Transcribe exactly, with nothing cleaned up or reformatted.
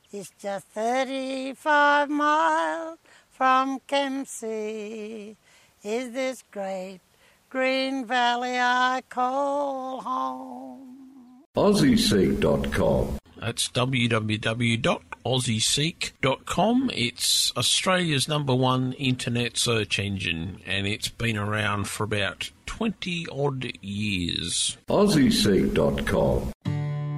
It's just thirty-five miles from Kempsey. Is this great green valley I call home? Aussie Seek dot com. That's w w w dot aussie seek dot com. It's Australia's number one internet search engine, and it's been around for about twenty odd years. Aussie Seek dot com.